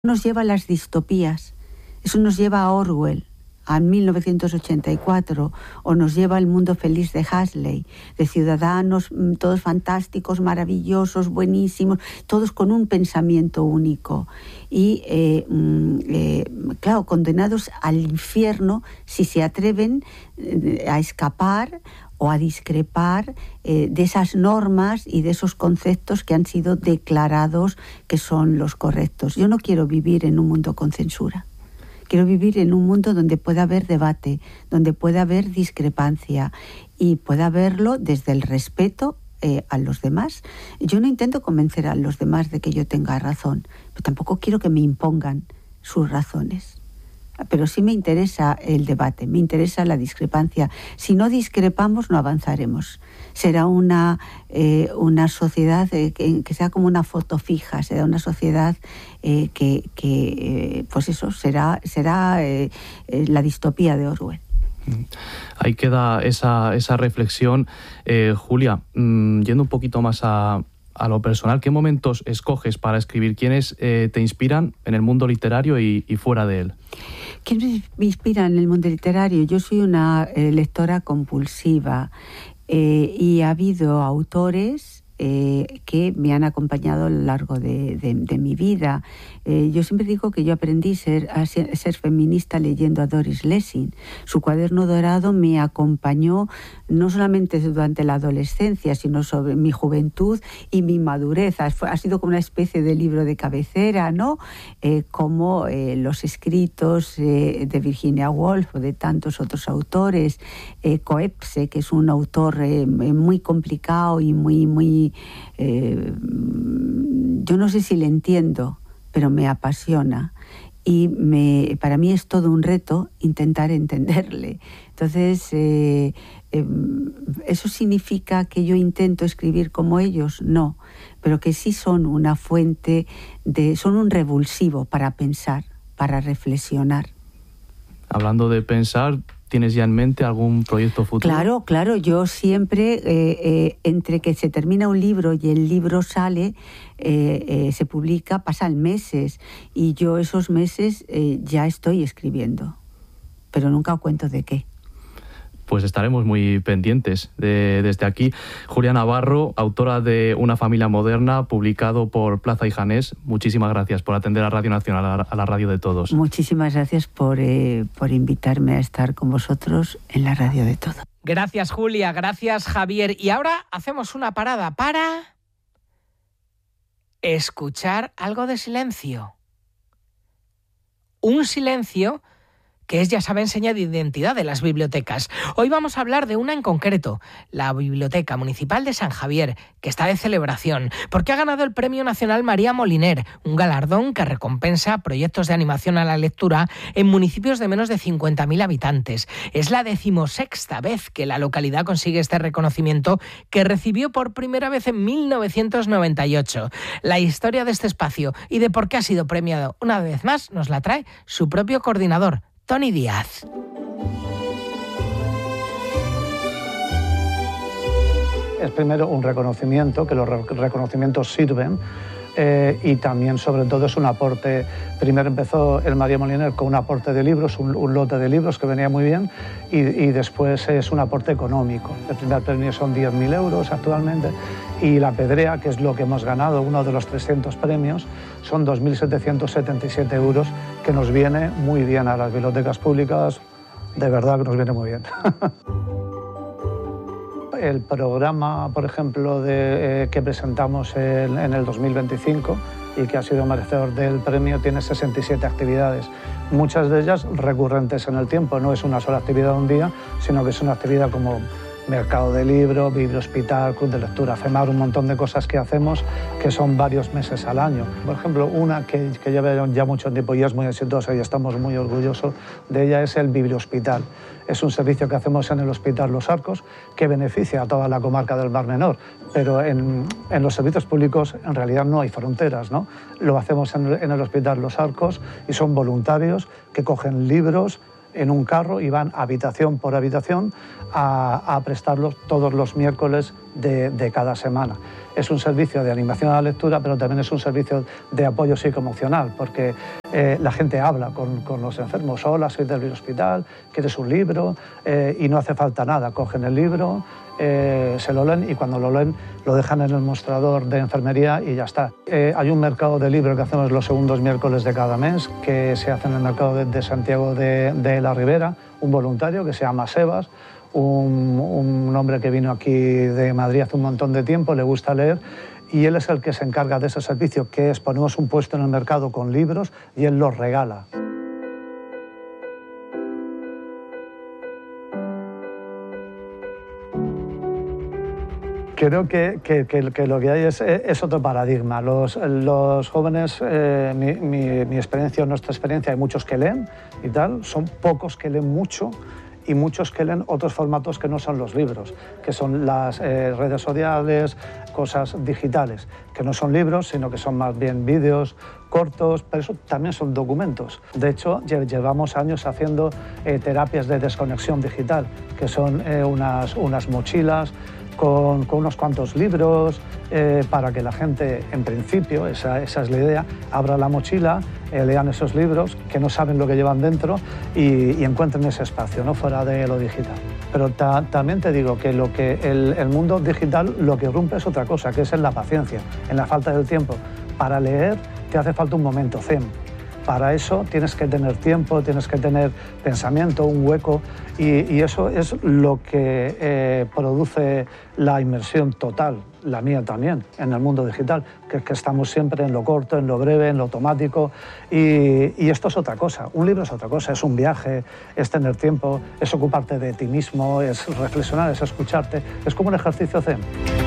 nos lleva a las distopías, eso nos lleva a Orwell, a 1984, o nos lleva al mundo feliz de Huxley, de ciudadanos todos fantásticos, maravillosos, buenísimos, todos con un pensamiento único y claro, condenados al infierno si se atreven a escapar o a discrepar de esas normas y de esos conceptos que han sido declarados que son los correctos. Yo no quiero vivir en un mundo con censura. Quiero vivir en un mundo donde pueda haber debate, donde pueda haber discrepancia y pueda haberlo desde el respeto a los demás. Yo no intento convencer a los demás de que yo tenga razón, pero tampoco quiero que me impongan sus razones. Pero sí me interesa el debate, me interesa la discrepancia. Si no discrepamos, no avanzaremos. Será una sociedad que sea como una foto fija, será una sociedad pues eso, será la distopía de Orwell. Ahí queda esa reflexión. Julia, yendo un poquito más a lo personal, ¿qué momentos escoges para escribir? ¿Quiénes te inspiran en el mundo literario y fuera de él? ¿Quiénes me inspiran en el mundo literario? Yo soy una lectora compulsiva y ha habido autores que me han acompañado a lo largo de mi vida. Yo siempre digo que yo aprendí a ser feminista leyendo a Doris Lessing. Su Cuaderno Dorado me acompañó no solamente durante la adolescencia, sino sobre mi juventud y mi madurez. Ha sido como una especie de libro de cabecera, ¿no? Como los escritos de Virginia Woolf o de tantos otros autores. Coetzee, que es un autor muy complicado y muy yo no sé si le entiendo, pero me apasiona y para mí es todo un reto intentar entenderle. Entonces, ¿eso significa que yo intento escribir como ellos? No, pero que sí son una fuente son un revulsivo para pensar, para reflexionar. Hablando de pensar, ¿tienes ya en mente algún proyecto futuro? Claro. Yo siempre, entre que se termina un libro y el libro sale, se publica, pasan meses. Y yo esos meses ya estoy escribiendo. Pero nunca cuento de qué. Pues estaremos muy pendientes desde aquí. Julia Navarro, autora de Una familia moderna, publicado por Plaza y Janés. Muchísimas gracias por atender a Radio Nacional, a la radio de todos. Muchísimas gracias por invitarme a estar con vosotros en la radio de todos. Gracias, Julia. Gracias, Javier. Y ahora hacemos una parada para escuchar algo de silencio. Un silencio que es, ya saben, seña de identidad de las bibliotecas. Hoy vamos a hablar de una en concreto, la Biblioteca Municipal de San Javier, que está de celebración, porque ha ganado el Premio Nacional María Moliner, un galardón que recompensa proyectos de animación a la lectura en municipios de menos de 50.000 habitantes. Es la 16ª vez que la localidad consigue este reconocimiento, que recibió por primera vez en 1998. La historia de este espacio y de por qué ha sido premiado una vez más nos la trae su propio coordinador, Tony Díaz. Es primero un reconocimiento, que los reconocimientos sirven, y también, sobre todo, es un aporte. Primero empezó el María Moliner con un aporte de libros, un lote de libros que venía muy bien, y después es un aporte económico. El primer premio son 10.000 euros actualmente, y la Pedrea, que es lo que hemos ganado, uno de los 300 premios, son 2.777 euros, que nos viene muy bien a las bibliotecas públicas, de verdad que nos viene muy bien. El programa, por ejemplo, que presentamos en el 2025 y que ha sido merecedor del premio, tiene 67 actividades. Muchas de ellas recurrentes en el tiempo. No es una sola actividad un día, sino que es una actividad como mercado de libros, bibliohospital, club de lectura, FEMAR, un montón de cosas que hacemos que son varios meses al año. Por ejemplo, una que lleva ya mucho tiempo y es muy exitosa y estamos muy orgullosos de ella es el bibliohospital. Es un servicio que hacemos en el Hospital Los Arcos que beneficia a toda la comarca del Mar Menor, pero en los servicios públicos en realidad no hay fronteras, ¿no? Lo hacemos en el Hospital Los Arcos y son voluntarios que cogen libros, en un carro y van habitación por habitación a prestarlos todos los miércoles de cada semana. Es un servicio de animación a la lectura, pero también es un servicio de apoyo psicoemocional, porque la gente habla con los enfermos. Hola, soy del hospital, ¿quieres un libro? Y no hace falta nada, cogen el libro, se lo leen y cuando lo leen lo dejan en el mostrador de enfermería y ya está. Hay un mercado de libros que hacemos los segundos miércoles de cada mes, que se hace en el mercado de Santiago de la Ribera, un voluntario que se llama Sebas, un hombre que vino aquí de Madrid hace un montón de tiempo, le gusta leer, y él es el que se encarga de ese servicio, que es ponemos un puesto en el mercado con libros y él los regala. Creo que lo que hay es otro paradigma. Los jóvenes, mi experiencia, nuestra experiencia, hay muchos que leen y tal, son pocos que leen mucho y muchos que leen otros formatos que no son los libros, que son las redes sociales, cosas digitales, que no son libros, sino que son más bien vídeos cortos, pero eso también son documentos. De hecho, llevamos años haciendo terapias de desconexión digital, que son unas mochilas con unos cuantos libros para que la gente, en principio, esa es la idea, abra la mochila, lean esos libros, que no saben lo que llevan dentro y encuentren ese espacio, ¿no?, fuera de lo digital. Pero también te digo que el mundo digital lo que rompe es otra cosa, que es en la paciencia, en la falta del tiempo. Para leer te hace falta un momento zen. Para eso tienes que tener tiempo, tienes que tener pensamiento, un hueco, y eso es lo que produce la inmersión total, la mía también, en el mundo digital, que es que estamos siempre en lo corto, en lo breve, en lo automático, y esto es otra cosa. Un libro es otra cosa, es un viaje, es tener tiempo, es ocuparte de ti mismo, es reflexionar, es escucharte, es como un ejercicio zen.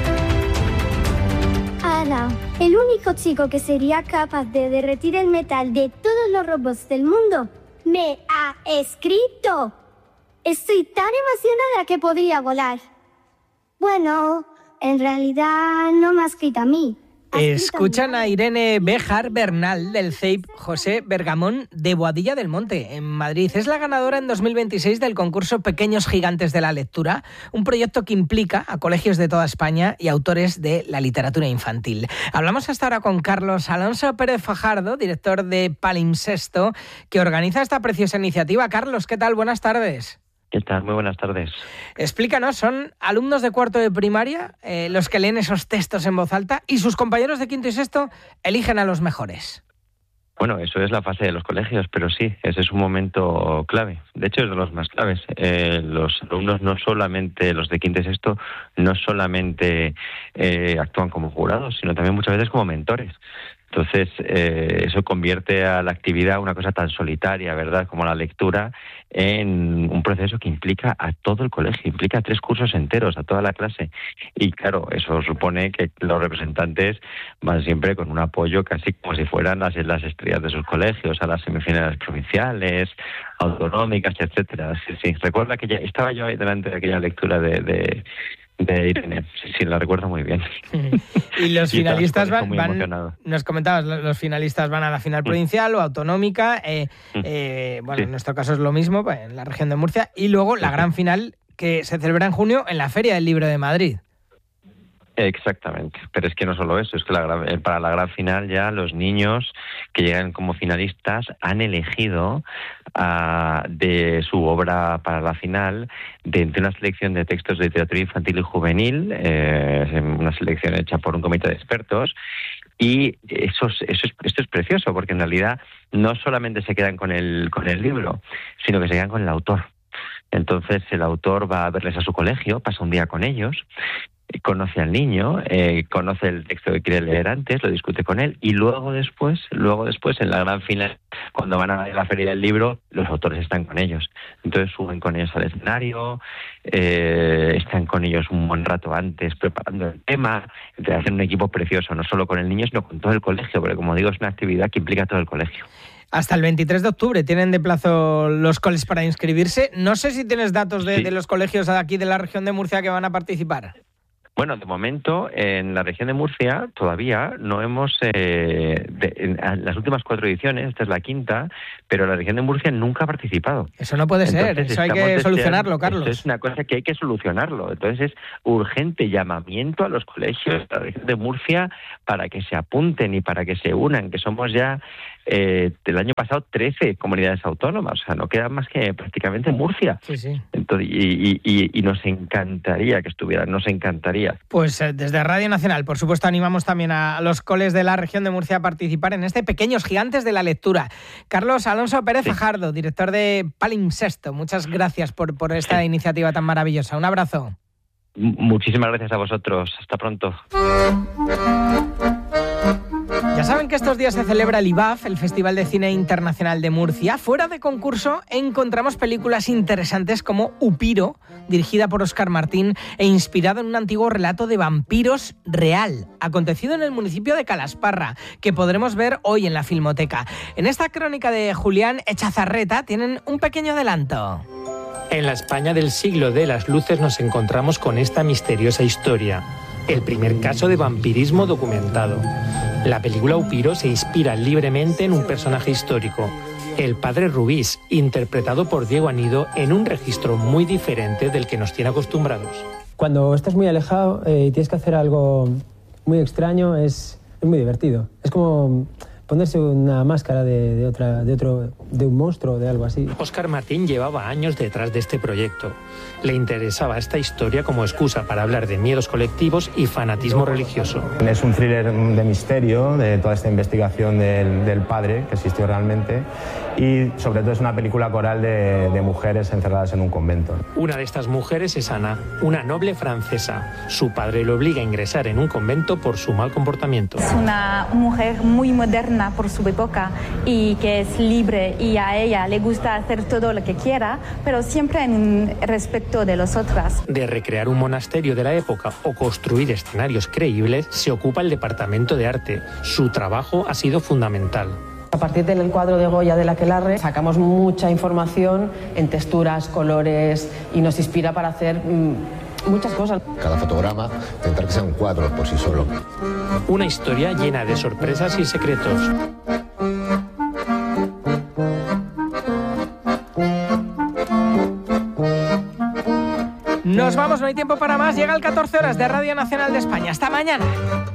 Ana, el único chico que sería capaz de derretir el metal de todos los robots del mundo, me ha escrito. Estoy tan emocionada que podría volar. Bueno, en realidad no me ha escrito a mí. Escuchan a Irene Béjar Bernal del CEIP José Bergamón de Boadilla del Monte, en Madrid. Es la ganadora en 2026 del concurso Pequeños Gigantes de la Lectura, un proyecto que implica a colegios de toda España y autores de la literatura infantil. Hablamos hasta ahora con Carlos Alonso Pérez Fajardo, director de Palimpsesto, que organiza esta preciosa iniciativa. Carlos, ¿qué tal? Buenas tardes. ¿Qué tal? Muy buenas tardes. Explícanos, ¿son alumnos de cuarto de primaria los que leen esos textos en voz alta y sus compañeros de quinto y sexto eligen a los mejores? Bueno, eso es la fase de los colegios, pero sí, ese es un momento clave. De hecho, es de los más claves. Los alumnos, no solamente los de quinto y sexto, no solamente actúan como jurados, sino también muchas veces como mentores. Entonces, eso convierte a la actividad, una cosa tan solitaria, ¿verdad?, como la lectura, en un proceso que implica a todo el colegio, implica 3 cursos enteros, a toda la clase. Y claro, eso supone que los representantes van siempre con un apoyo casi como si fueran las estrellas de sus colegios, a las semifinales provinciales, autonómicas, etcétera. Sí. Recuerda que ya estaba yo ahí delante de aquella lectura de Irene, sí, la recuerdo muy bien. Y los finalistas van, emocionado. Nos comentabas, los finalistas van a la final provincial o autonómica, bueno, sí. En nuestro caso es lo mismo, en la región de Murcia, y luego la gran final que se celebra en junio en la Feria del Libro de Madrid. Exactamente, pero es que no solo eso, es que para la gran final ya los niños que llegan como finalistas han elegido de su obra para la final de entre una selección de textos de literatura infantil y juvenil, una selección hecha por un comité de expertos, y esto es precioso porque en realidad no solamente se quedan con el libro, sino que se quedan con el autor. Entonces el autor va a verles a su colegio, pasa un día con ellos, conoce al niño, conoce el texto que quiere leer antes, lo discute con él, y luego después en la gran final, cuando van a la feria del libro, los autores están con ellos. Entonces suben con ellos al escenario, están con ellos un buen rato antes preparando el tema, entonces hacen un equipo precioso, no solo con el niño, sino con todo el colegio, porque como digo, es una actividad que implica a todo el colegio. Hasta el 23 de octubre tienen de plazo los coles para inscribirse. No sé si tienes datos de los colegios de aquí de la región de Murcia que van a participar. Bueno, de momento en la región de Murcia todavía no hemos, en las últimas 4 ediciones, esta es la 5ª, pero la región de Murcia nunca ha participado. Eso no puede ser, eso hay que solucionarlo, Carlos. Eso es una cosa que hay que solucionarlo. Entonces es urgente llamamiento a los colegios de la región de Murcia para que se apunten y para que se unan, que somos ya del año pasado 13 comunidades autónomas, o sea, no queda más que prácticamente Murcia. Sí. Entonces, y nos encantaría que estuvieran, nos encantaría. Pues desde Radio Nacional, por supuesto, animamos también a los coles de la región de Murcia a participar en este Pequeños Gigantes de la Lectura. Carlos Alonso Pérez Fajardo, director de Palimpsesto, muchas gracias por esta iniciativa tan maravillosa. Un abrazo. Muchísimas gracias a vosotros. Hasta pronto. Ya saben que estos días se celebra el IBAF, el Festival de Cine Internacional de Murcia. Fuera de concurso encontramos películas interesantes como Upiro, dirigida por Óscar Martín e inspirado en un antiguo relato de vampiros real, acontecido en el municipio de Calasparra, que podremos ver hoy en la Filmoteca. En esta crónica de Julián Echazarreta tienen un pequeño adelanto. En la España del siglo de las luces nos encontramos con esta misteriosa historia, el primer caso de vampirismo documentado. La película Upiro se inspira libremente en un personaje histórico, el padre Rubís, interpretado por Diego Anido en un registro muy diferente del que nos tiene acostumbrados. Cuando estás muy alejado y tienes que hacer algo muy extraño, es muy divertido. Es como ponerse una máscara de un monstruo o de algo así. Óscar Martín llevaba años detrás de este proyecto. Le interesaba esta historia como excusa para hablar de miedos colectivos y fanatismo religioso. Es un thriller de misterio, de toda esta investigación del padre que existió realmente, y sobre todo es una película coral de mujeres encerradas en un convento. Una de estas mujeres es Ana, una noble francesa. Su padre le obliga a ingresar en un convento por su mal comportamiento. Es una mujer muy moderna por su época y que es libre, y a ella le gusta hacer todo lo que quiera, pero siempre en respeto de los otros. De recrear un monasterio de la época o construir escenarios creíbles se ocupa el Departamento de Arte. Su trabajo ha sido fundamental. A partir del cuadro de Goya del Aquelarre sacamos mucha información en texturas, colores, y nos inspira para hacer muchas cosas. Cada fotograma intentar que sea un cuadro por sí solo. Una historia llena de sorpresas y secretos. Nos vamos, no hay tiempo para más. Llega el 14 horas de Radio Nacional de España. Hasta mañana.